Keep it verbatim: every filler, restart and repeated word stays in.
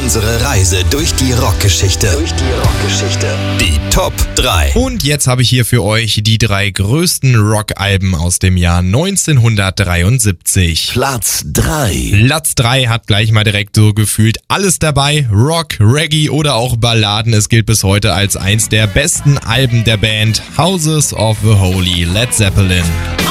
Unsere Reise durch die Rockgeschichte. Durch die Rockgeschichte. Die Top drei. Und jetzt habe ich hier für euch die drei größten Rockalben aus dem Jahr neunzehnhundertdreiundsiebzig. Platz drei. Platz drei hat gleich mal direkt so gefühlt alles dabei. Rock, Reggae oder auch Balladen. Es gilt bis heute als eins der besten Alben der Band Houses of the Holy, Led Zeppelin.